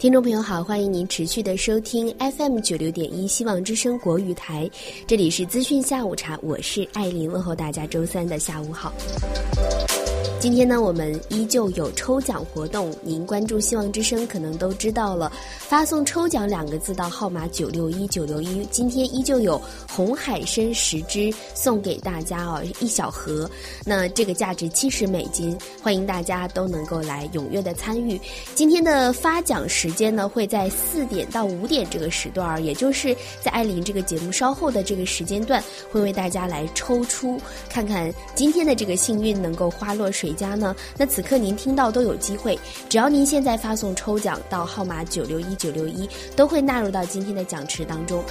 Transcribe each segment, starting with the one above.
听众朋友好，欢迎您持续的收听 FM96.1 希望之声国语台，这里是资讯下午茶，我是艾琳，问候大家周三的下午好。今天呢，我们依旧有抽奖活动，您关注希望之声可能都知道了，发送抽奖2个字到号码961961，今天依旧有红海参10只送给大家哦，一小盒，那这个价值$70，欢迎大家都能够来踊跃的参与。今天的发奖时间呢，会在4点到5点这个时段，也就是在艾琳这个节目稍后的这个时间段，会为大家来抽出，看看今天的这个幸运能够花落谁家呢？那此刻您听到都有机会，只要您现在发送抽奖到号码961961，都会纳入到今天的奖池当中。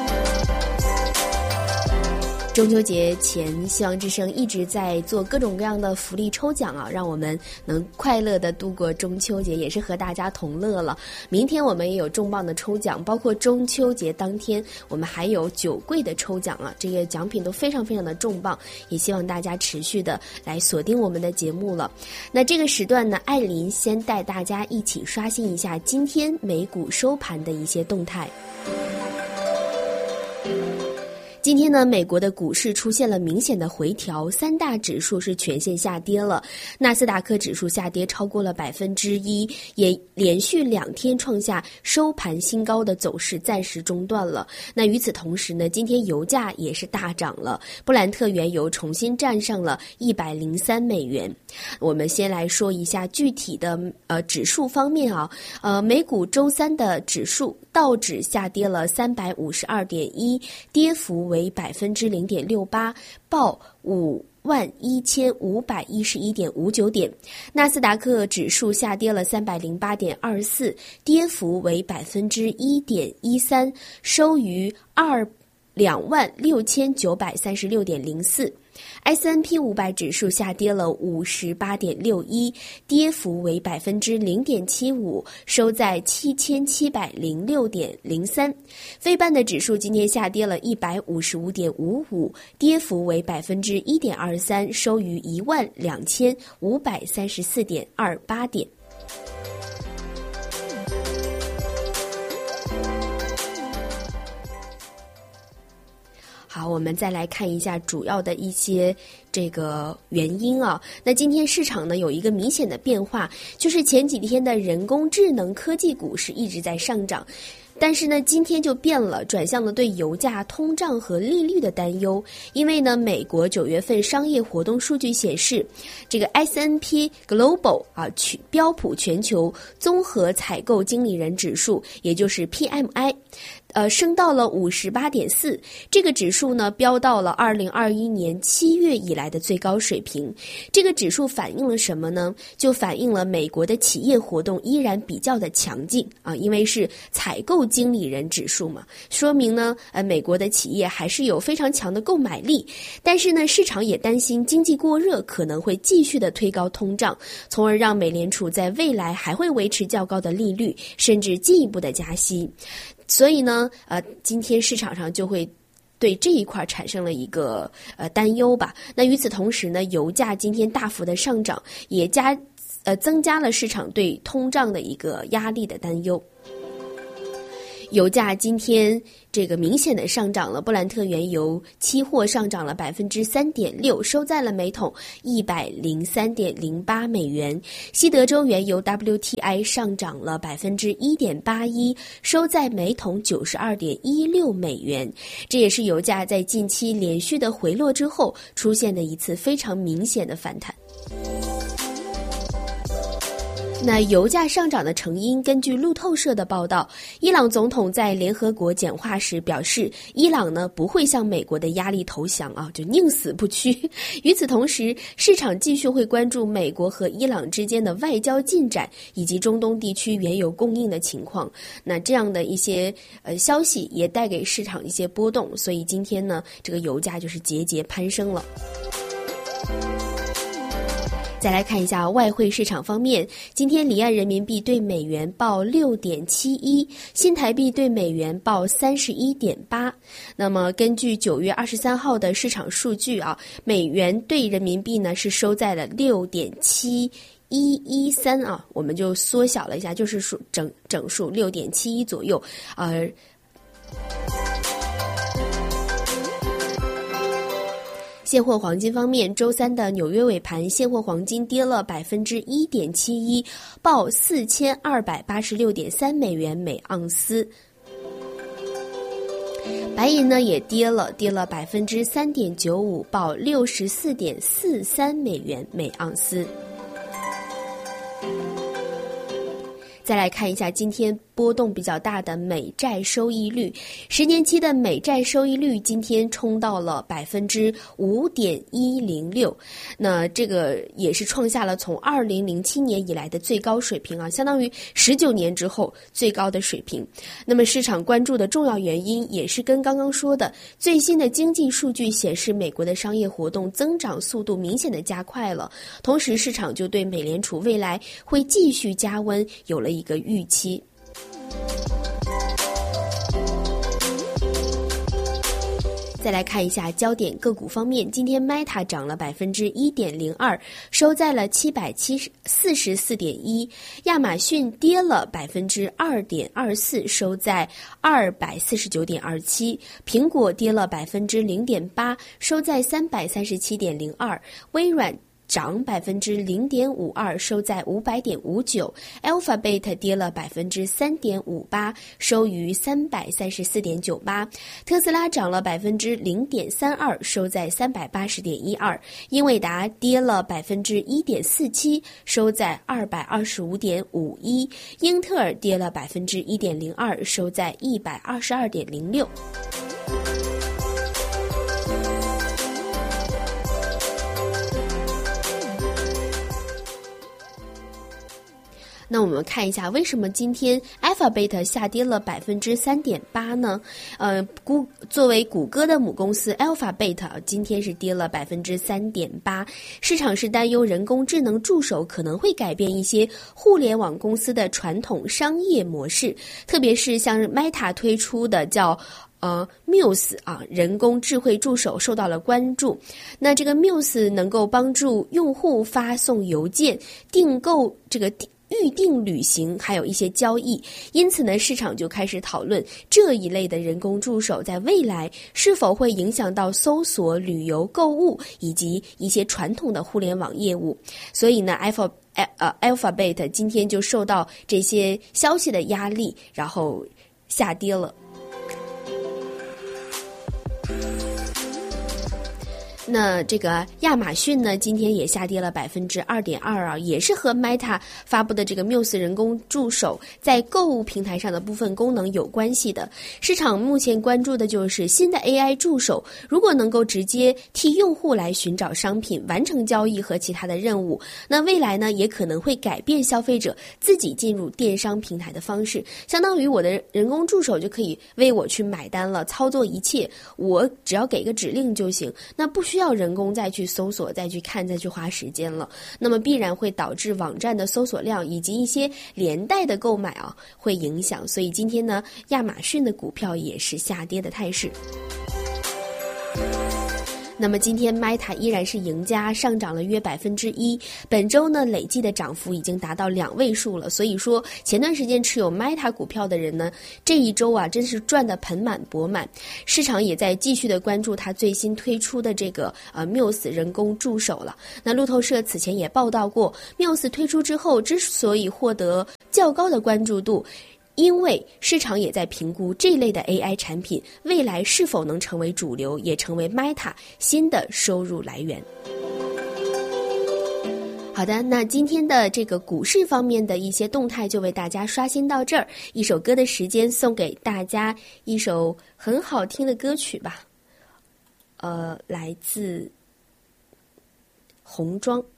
中秋节前，希望之声一直在做各种各样的福利抽奖啊，让我们能快乐的度过中秋节，也是和大家同乐了。明天我们也有重磅的抽奖，包括中秋节当天我们还有酒柜的抽奖啊，这个奖品都非常非常的重磅，也希望大家持续的来锁定我们的节目了。那这个时段呢，艾琳先带大家一起刷新一下今天美股收盘的一些动态。今天呢，美国的股市出现了明显的回调，3大指数是全线下跌了，纳斯达克指数下跌超过了1%，也连续2天创下收盘新高的走势暂时中断了。那与此同时呢，今天油价也是大涨了，布兰特原油重新站上了$103。我们先来说一下具体的指数方面啊，美股周三的指数，道指下跌了352.1，跌幅为0.68%，报51511.59点。纳斯达克指数下跌了308.24，跌幅为1.13%，收于26936.04。S&P 500指数下跌了58.61，跌幅为0.75%，收在7706.03。非半的指数今天下跌了155.55，跌幅为1.23%，收于12534.28点。好，我们再来看一下主要的一些这个原因啊。那今天市场呢有一个明显的变化，就是前几天的人工智能科技股是一直在上涨，但是呢，今天就变了，转向了对油价、通胀和利率的担忧。因为呢，美国9月份商业活动数据显示，这个 S&P Global 标普全球综合采购经理人指数，也就是 PMI。升到了58.4，这个指数呢飙到了2021年7月以来的最高水平。这个指数反映了什么呢？就反映了美国的企业活动依然比较的强劲啊，因为是采购经理人指数嘛，说明呢，美国的企业还是有非常强的购买力。但是呢，市场也担心经济过热可能会继续的推高通胀，从而让美联储在未来还会维持较高的利率，甚至进一步的加息。所以呢，今天市场上就会对这一块产生了一个担忧吧。那与此同时呢，油价今天大幅的上涨，也增加了市场对通胀的一个压力的担忧。油价今天这个明显的上涨了，布兰特原油期货上涨了3.6%，收在了每桶$103.08。西德州原油 WTI 上涨了1.81%，收在每桶$92.16。这也是油价在近期连续的回落之后出现的一次非常明显的反弹。那油价上涨的成因，根据路透社的报道，伊朗总统在联合国讲话时表示，伊朗呢不会向美国的压力投降啊，就宁死不屈。与此同时，市场继续会关注美国和伊朗之间的外交进展，以及中东地区原油供应的情况。那这样的一些消息也带给市场一些波动，所以今天呢，这个油价就是节节攀升了。再来看一下外汇市场方面，今天离岸人民币对美元报6.71，新台币对美元报31.8。那么根据9月23号的市场数据啊，美元对人民币呢是收在了6.71 6.113啊，我们就缩小了一下，就是整数6.71左右，现货黄金方面，周三的纽约尾盘，现货黄金跌了 1.71%， 报4286.3美元每盎司。白银呢也跌了 3.95%， 报64.43美元每盎司。再来看一下今天波动比较大的美债收益率，10年期的美债收益率今天冲到了 5.106%， 那这个也是创下了从2007年以来的最高水平啊，相当于19年之后最高的水平。那么市场关注的重要原因也是跟刚刚说的，最新的经济数据显示美国的商业活动增长速度明显的加快了，同时市场就对美联储未来会继续加温有了一个预期。再来看一下焦点个股方面，今天 Meta 涨了 1.02%， 收在了744.1%，亚马逊跌了 2.24%， 收在249.27%，苹果跌了 0.8%， 收在337.02%， 微软涨 0.52%， 收在500.59%， Alphabet 跌了 3.58%， 收于 334.98%， 特斯拉涨了 0.32%， 收在 380.12%， 英伟达跌了 1.47%， 收在 225.51%， 英特尔跌了 1.02%， 收在 122.06%。那我们看一下为什么今天 Alphabet 下跌了 3.8% 呢？作为谷歌的母公司 Alphabet 今天是跌了 3.8%， 市场是担忧人工智能助手可能会改变一些互联网公司的传统商业模式，特别是像 Meta 推出的叫Muse 人工智慧助手受到了关注。那这个 Muse 能够帮助用户发送邮件、订购预定旅行，还有一些交易，因此呢，市场就开始讨论这一类的人工助手在未来是否会影响到搜索、旅游、购物以及一些传统的互联网业务。所以呢，Alphabet 今天就受到这些消息的压力，然后下跌了。那这个亚马逊呢，今天也下跌了 2.2% 啊，也是和 Meta 发布的这个 Muse 人工助手在购物平台上的部分功能有关系的。市场目前关注的就是新的 AI 助手，如果能够直接替用户来寻找商品、完成交易和其他的任务，那未来呢，也可能会改变消费者自己进入电商平台的方式，相当于我的人工助手就可以为我去买单了，操作一切，我只要给个指令就行，那不需要人工再去搜索、再去看、再去花时间了，那么必然会导致网站的搜索量以及一些连带的购买会影响。所以今天呢，亚马逊的股票也是下跌的态势。那么今天 Meta 依然是赢家，上涨了约 1%， 本周呢累计的涨幅已经达到2位数了。所以说前段时间持有 Meta 股票的人呢，这一周真是赚得盆满钵满。市场也在继续的关注它最新推出的这个Muse 人工助手了。那路透社此前也报道过， Muse 推出之后之所以获得较高的关注度，因为市场也在评估这类的 AI 产品未来是否能成为主流，也成为 Meta 新的收入来源。好的，那今天的这个股市方面的一些动态就为大家刷新到这儿。一首歌的时间，送给大家一首很好听的歌曲吧，来自红妆。